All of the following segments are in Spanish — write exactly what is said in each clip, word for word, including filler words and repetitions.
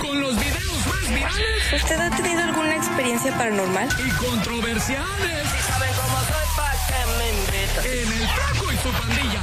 con los videos más virales. ¿Usted ha tenido alguna experiencia paranormal? Y controversiales. Si saben cómo soy, ¿pa' qué me invitan? En el Flaco y su pandilla.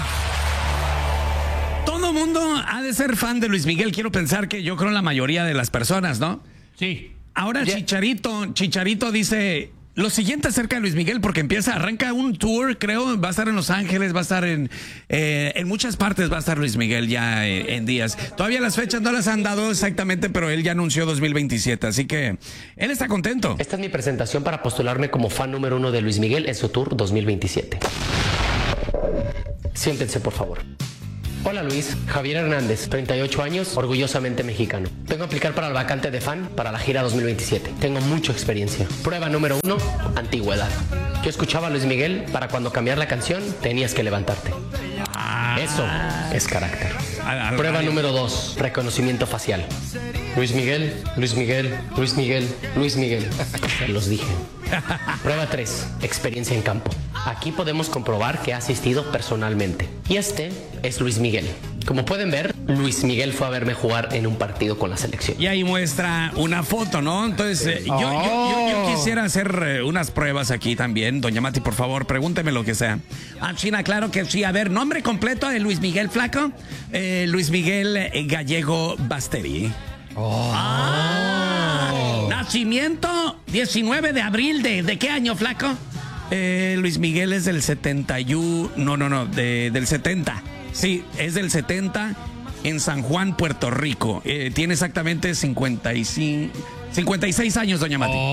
Todo mundo ha de ser fan de Luis Miguel. Quiero pensar que yo creo la mayoría de las personas, ¿no? Sí. Ahora Ya- Chicharito, Chicharito dice lo siguiente acerca de Luis Miguel, porque empieza, arranca un tour, creo, va a estar en Los Ángeles, va a estar en, eh, en muchas partes va a estar Luis Miguel ya eh, en días. Todavía las fechas no las han dado exactamente, pero él ya anunció dos mil veintisiete, así que él está contento. Esta es mi presentación para postularme como fan número uno de Luis Miguel en su tour dos mil veintisiete. Siéntense, por favor. Hola Luis, Javier Hernández, treinta y ocho años, orgullosamente mexicano. Vengo a aplicar para el vacante de fan para la gira dos mil veintisiete. Tengo mucha experiencia. Prueba número uno, antigüedad. Yo escuchaba a Luis Miguel para cuando cambiar la canción tenías que levantarte. Eso es carácter. Prueba número dos, reconocimiento facial. Luis Miguel, Luis Miguel, Luis Miguel, Luis Miguel. Se los dije. Prueba tres, experiencia en campo. Aquí podemos comprobar que ha asistido personalmente. Y este es Luis Miguel. Como pueden ver, Luis Miguel fue a verme jugar en un partido con la selección. Y ahí muestra una foto, ¿no? Entonces, eh, yo, yo, yo, yo quisiera hacer eh, unas pruebas aquí también. Doña Mati, por favor, pregúnteme lo que sea. Ah, China, claro que sí. A ver, nombre completo de Luis Miguel Flaco. Eh, Luis Miguel eh, Gallego Basteri. Oh. Ah, nacimiento diecinueve de abril de, ¿de qué año, Flaco? Eh, Luis Miguel es del setenta y uno, no, no, no, de, del setenta. Sí, es del setenta en San Juan, Puerto Rico. Eh, tiene exactamente cincuenta y cinco, cincuenta y seis años, doña Mati.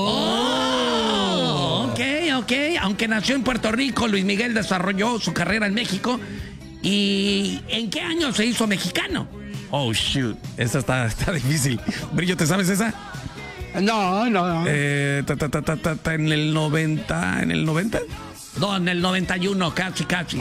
Oh. Oh, ok, ok. Aunque nació en Puerto Rico, Luis Miguel desarrolló su carrera en México. ¿Y en qué año se hizo mexicano? Oh, shoot. Esa está, está difícil. Brillo, ¿te sabes esa? No, no, no. Eh, ta, ta, ta, ta, ta, ta, en el noventa, ¿en el noventa? No, en el noventa y uno, casi, casi.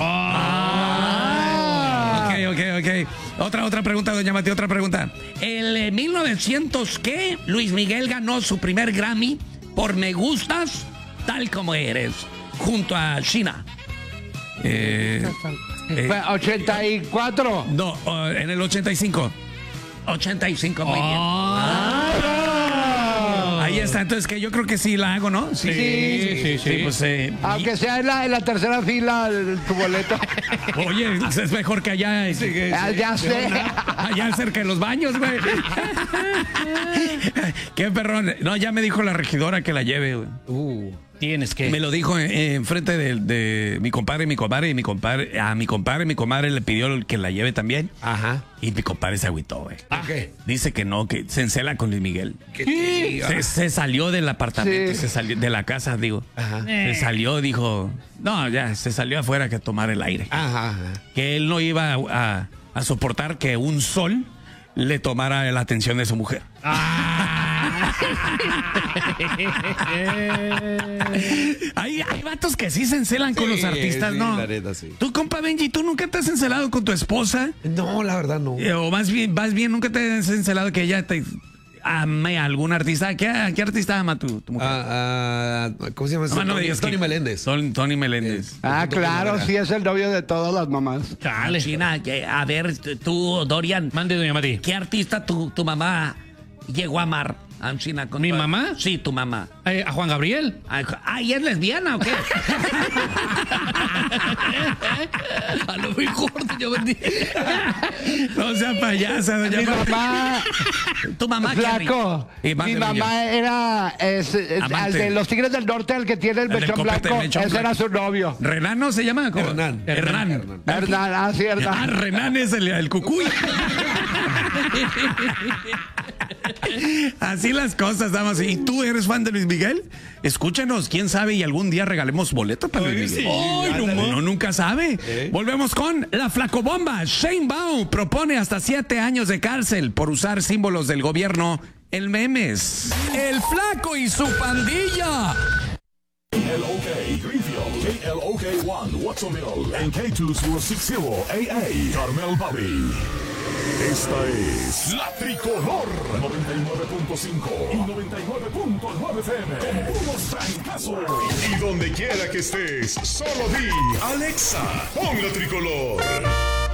Ah. Ok, ok, ok. Otra, otra pregunta, doña Mati, otra pregunta. El eh, mil novecientos, ¿qué? Luis Miguel ganó su primer Grammy por Me Gustas Tal Como Eres, junto a China. Eh, eh, Fue ochenta y cuatro. no, uh, en el ochenta y cinco. ochenta y cinco, muy bien. Ahí está, entonces que yo creo que sí la hago, ¿no? Sí, sí, sí. pues, eh, Aunque sea en la, en la tercera fila el- tu boleto. oye, es mejor que allá. Ah, ya sé. Allá cerca de los baños, güey. Qué perrón. No, ya me dijo la regidora que la lleve, güey. Uh, tienes que. Me lo dijo eh, en frente de, de mi compadre y mi comadre, y mi compadre, a mi compadre y mi comadre le pidió que la lleve también. Ajá. Y mi compadre se agüitó, güey. ¿Por qué? Dice que no, que se encela con Luis Miguel. ¿Qué? Se, se salió del apartamento, Sí. se salió de la casa, digo. Ajá. Se salió, dijo, no, ya, se salió afuera que tomar el aire. Ajá. ajá. Que él no iba a, a- a soportar que un sol le tomara la atención de su mujer. hay, hay vatos que sí se encelan con Sí, los artistas, sí, ¿no? la neta, sí. Tú, compa Benji, ¿tú nunca te has encelado con tu esposa? No, la verdad no. Eh, o más bien, más bien, nunca te has encelado que ella te ame a algún artista. ¿Qué, qué artista ama tu, tu mujer? Ah, ah, ¿Cómo se llama? Nomás no me Tony, digas Tony que- Meléndez. Tony, Tony Meléndez. Ah, claro, sí es el novio de todas las mamás. Chale. China, que- a ver, tú, Dorian, Mande, doña Mati. ¿qué artista tu, tu mamá llegó a amar? Ah, China, con ¿Mi tu- mamá? Sí, tu mamá. Eh, ¿A Juan Gabriel? Ay, ay, ¿es lesbiana o qué? A lo mejor, doña Mati. No sea payasa, doña Mi Mati. mamá, Tu mamá, ¿qué flaco. Y Mi mándeme mamá era es, es- Amante. al de los Tigres del Norte, el que tiene el del mechón copete, blanco. mechón Ese era blanco. su novio. yo. ¿Renán se llama? ¿Cómo? Hernán. Hernán. Hernán. Hernán, ah, sí, Ah, Hernán. Renan es el, el cucuy. Así las cosas, damas. ¿Y tú eres fan de Luis Miguel? Escúchanos, quién sabe, y algún día regalemos boleto para Luis Miguel. Ay, no, uno nunca sabe. Volvemos con la flacobomba. Shane Baum propone hasta siete años de cárcel por usar símbolos del gobierno en memes. El Flaco y su pandilla. K L O K Greenfield, K L O K one Watsonville, and K two zero six zero A A Carmel Valley. Esta es La Tricolor noventa y nueve punto cinco y noventa y nueve punto nueve F M con puros trancazos. Y donde quiera que estés, solo di Alexa, pon La Tricolor.